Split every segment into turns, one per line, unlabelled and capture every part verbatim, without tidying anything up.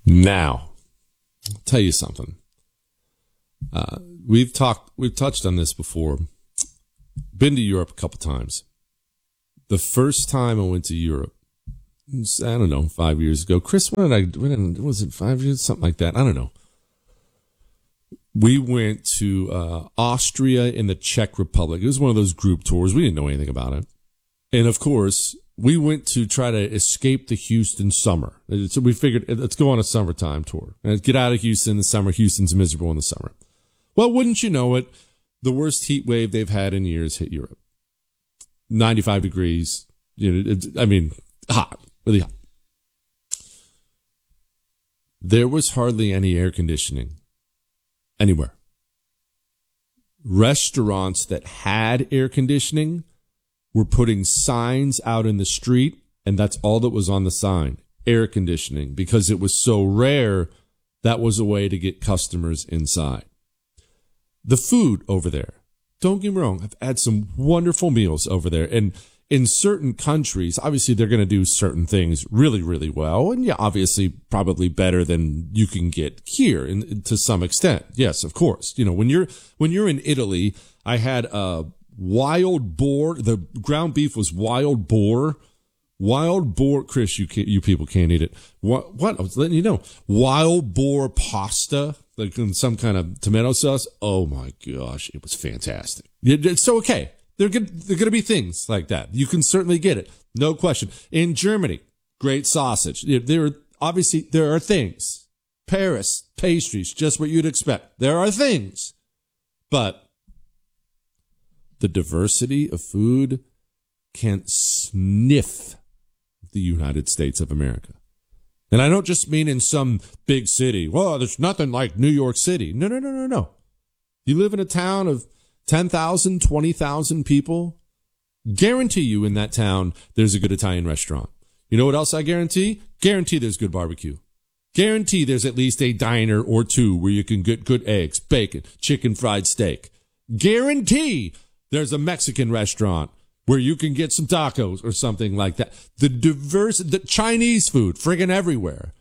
Now, I'll tell you something. Uh, we've talked, we've touched on this before. Been to Europe a couple times. The first time I went to Europe, I don't know, five years ago. Chris, when did I, when did, was it five years? Something like that. I don't know. We went to uh, Austria in the Czech Republic. It was one of those group tours. We didn't know anything about it. And of course, we went to try to escape the Houston summer. So we figured, let's go on a summertime tour. And get out of Houston in the summer. Houston's miserable in the summer. Well, wouldn't you know it, the worst heat wave they've had in years hit Europe. ninety-five degrees. You know, it, I mean, hot. Really hot. There was hardly any air conditioning anywhere. Restaurants that had air conditioning were putting signs out in the street, and that's all that was on the sign, air conditioning, because it was so rare. That was a way to get customers inside. The food over there, don't get me wrong, I've had some wonderful meals over there, and in certain countries, obviously they're going to do certain things really, really well, and yeah, obviously probably better than you can get here, in, to some extent. Yes, of course. You know, when you're when you're in Italy, I had a wild boar. The ground beef was wild boar. Wild boar, Chris, you can't, you people can't eat it. What? What? I was letting you know. Wild boar pasta, like in some kind of tomato sauce. Oh my gosh, it was fantastic. It's so okay. There are going to be things like that. You can certainly get it. No question. In Germany, great sausage. There are, obviously, there are things. Paris, pastries, just what you'd expect. There are things. But the diversity of food can't sniff the United States of America. And I don't just mean in some big city. Well, there's nothing like New York City. No, no, no, no, no. You live in a town of ten thousand, twenty thousand people, guarantee you in that town there's a good Italian restaurant. You know what else I guarantee? Guarantee there's good barbecue. Guarantee there's at least a diner or two where you can get good eggs, bacon, chicken fried steak. Guarantee there's a Mexican restaurant where you can get some tacos or something like that. The diverse, the Chinese food, friggin' everywhere.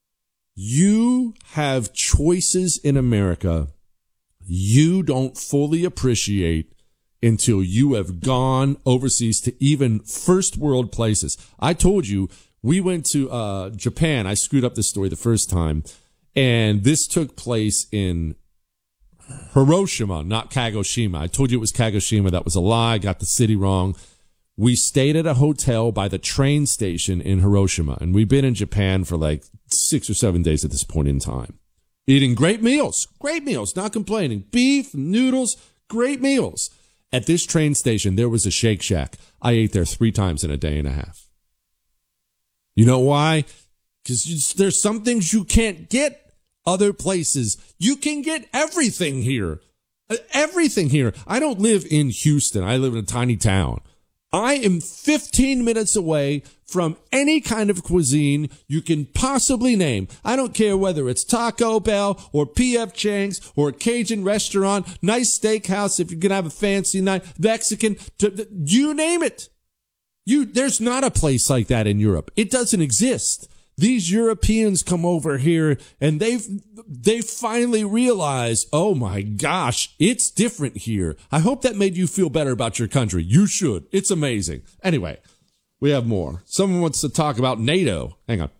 You have choices in America you don't fully appreciate until you have gone overseas to even first world places. I told you, we went to uh, Japan. I screwed up this story the first time. And this took place in Hiroshima, not Kagoshima. I told you it was Kagoshima. That was a lie. I got the city wrong. We stayed at a hotel by the train station in Hiroshima. And we've been in Japan for like six or seven days at this point in time. Eating great meals, great meals, not complaining. Beef, noodles, great meals. At this train station, there was a Shake Shack. I ate there three times in a day and a half. You know why? Because there's some things you can't get other places. You can get everything here. Everything here. I don't live in Houston. I live in a tiny town. I am fifteen minutes away from any kind of cuisine you can possibly name. I don't care whether it's Taco Bell or P F Chang's or a Cajun restaurant, nice steakhouse if you're going to have a fancy night, Mexican, to, you name it. You, there's not a place like that in Europe. It doesn't exist. These Europeans come over here and they've, they finally realize, oh my gosh, it's different here. I hope that made you feel better about your country. You should. It's amazing. Anyway, we have more. Someone wants to talk about NATO. Hang on.